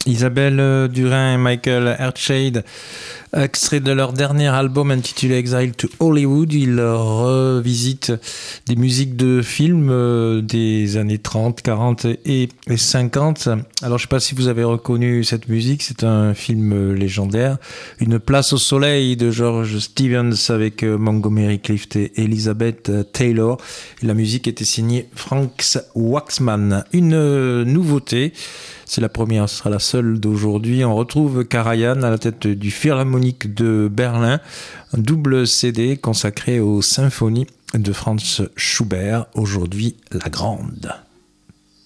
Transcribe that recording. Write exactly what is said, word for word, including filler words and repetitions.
Isabelle Durin et Michael Hershade, extrait de leur dernier album intitulé Exile to Hollywood. Ils revisitent des musiques de films des années trente, quarante et cinquante. Alors je ne sais pas si vous avez reconnu cette musique, c'est un film légendaire, Une place au soleil de George Stevens avec Montgomery Clift et Elizabeth Taylor. Et la musique était signée Frank Waxman. Une nouveauté, c'est la première, ce sera la seule d'aujourd'hui. On retrouve Karajan à la tête du Philharmonique de Berlin, un double C D consacré aux symphonies de Franz Schubert, aujourd'hui la grande.